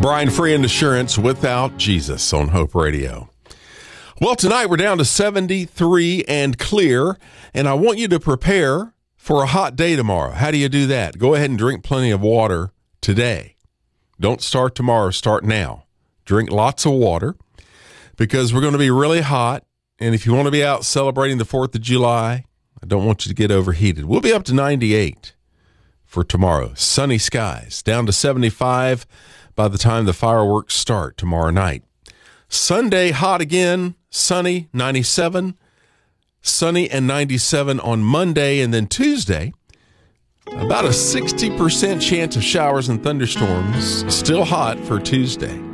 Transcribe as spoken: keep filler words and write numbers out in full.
Brian Free and Assurance Without Jesus on Hope Radio. Well, tonight we're down to seventy-three and clear, and I want you to prepare for a hot day tomorrow. How do you do that? Go ahead and drink plenty of water today. Don't start tomorrow, start now. Drink lots of water because we're going to be really hot, and if you want to be out celebrating the fourth of July, I don't want you to get overheated. We'll be up to ninety-eight for tomorrow. Sunny skies, down to seventy-five by the time the fireworks start tomorrow night. Sunday, hot again, sunny, ninety-seven. Sunny and ninety-seven on Monday, and then Tuesday, about a sixty percent chance of showers and thunderstorms. Still hot for Tuesday.